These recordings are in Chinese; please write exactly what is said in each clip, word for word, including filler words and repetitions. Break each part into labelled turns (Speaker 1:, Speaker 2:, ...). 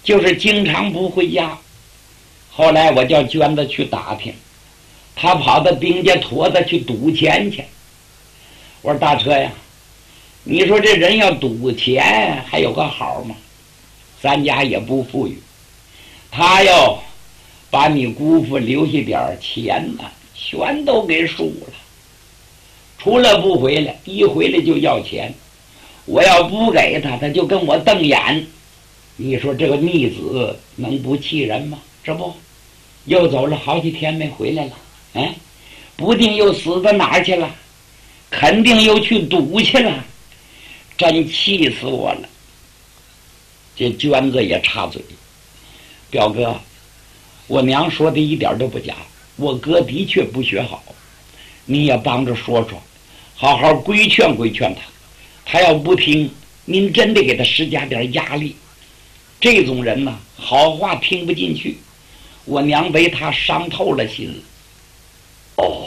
Speaker 1: 就是经常不回家。后来我叫娟子去打听，他跑到丁家坨子去赌钱去。我说大车呀，你说这人要赌钱还有个好吗？咱家也不富裕，他要把你姑父留下点钱呢，全都给输了。除了不回来，一回来就要钱，我要不给他，他就跟我瞪眼。你说这个逆子能不气人吗？这不又走了好几天没回来了，哎，不定又死到哪儿去了，肯定又去赌去了，真气死我了。这娟子也插嘴，表哥，我娘说的一点都不假，我哥的确不学好，你也帮着说说，好好规劝规劝他，他要不听，您真得给他施加点压力。这种人呢，好话听不进去，我娘为他伤透了心了。哦，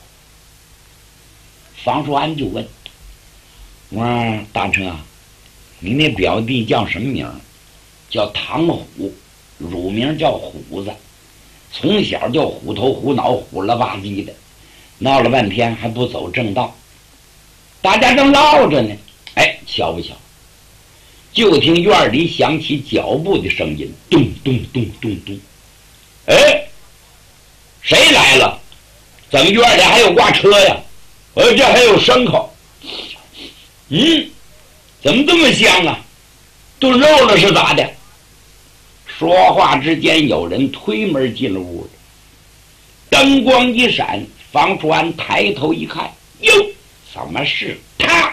Speaker 1: 房叔安就问，我说大成啊，你那表弟叫什么名？叫唐虎，乳名叫虎子，从小就虎头虎脑虎了吧唧的，闹了半天还不走正道。大家正唠着呢，哎，巧不巧，就听院里响起脚步的声音，咚咚咚咚咚。哎，谁来了？怎么院里还有挂车呀？呃，这还有牲口。嗯，怎么这么香啊？炖肉了是咋的？说话之间，有人推门进了屋里，灯光一闪，房叔安抬头一看，哟，怎么是他？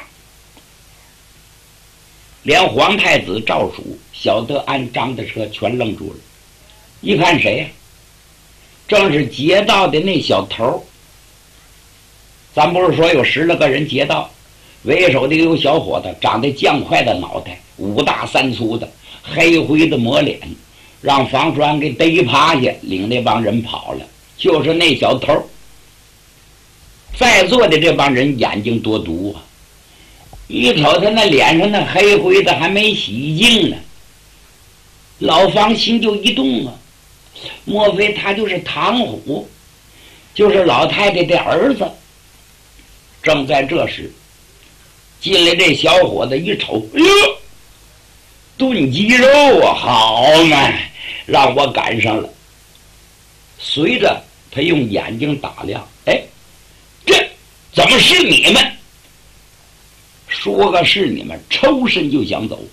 Speaker 1: 连皇太子赵曙、小德安、张的车全愣住了，一看谁呀？正是劫道的那小头。咱不是说有十来个人劫道，为首的有小伙子，长得犟快的脑袋，五大三粗的，黑灰的抹脸，让房叔安给逮趴下，领那帮人跑了。就是那小头。在座的这帮人眼睛多毒啊，一瞅他那脸上那黑灰的还没洗净呢，老房心就一动啊，莫非他就是唐虎，就是老太太的儿子？正在这时，进来这小伙子一瞅，哎呦，炖鸡肉啊，好嘛，让我赶上了。随着他用眼睛打量，哎，这怎么是你们？说个是你们，抽身就想走。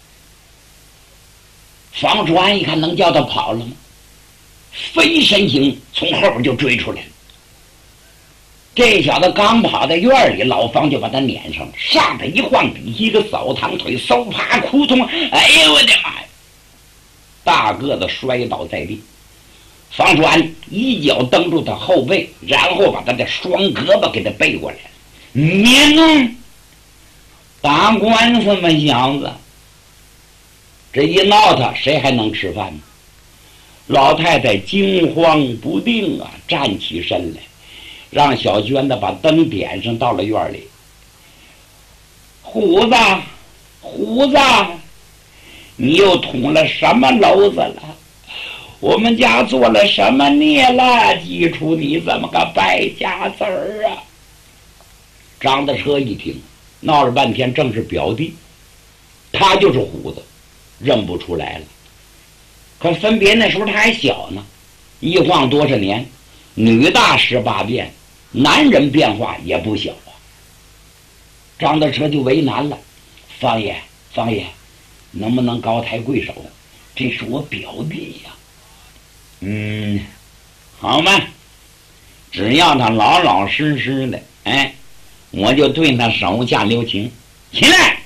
Speaker 1: 房叔安一看，能叫他跑了吗？飞身形从后边就追出来了。这小子刚跑到院里，老方就把他撵上了，上他一晃，底下一个扫堂腿，嗖啪扑通，哎呦我的妈呀！大个子摔倒在地。房叔安一脚蹬住他后背，然后把他的双胳膊给他背过来。你呢？打官司吗，小子？这一闹他，谁还能吃饭呢？老太太惊慌不定啊，站起身来，让小娟子把灯点上，到了院里。虎子，虎子，你又捅了什么篓子了？我们家做了什么孽了？记出你这么个败家子儿啊！张大车一听，闹了半天，正是表弟，他就是虎子，认不出来了。可分别那时候他还小呢，一晃多少年，女大十八变，男人变化也不小啊。张大车就为难了，方爷，方爷，能不能高抬贵手？这是我表弟呀。嗯，好嘛，只要他老老实实的，哎，我就对他手下留情。起来！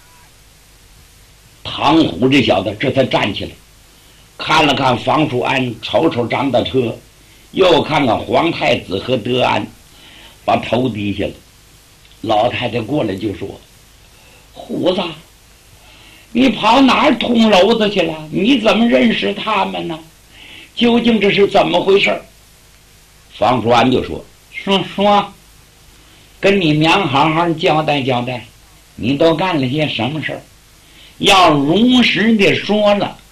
Speaker 1: 唐虎这小子这才站起来，看了看房叔安，瞅瞅张大车，又看看皇太子和德安，把头低下了。老太太过来就说：“虎子，你跑哪儿捅篓子去了？你怎么认识他们呢？究竟这是怎么回事？”房叔安就说：“说说，跟你娘好好交代交代，你都干了些什么事儿？要如实的说了，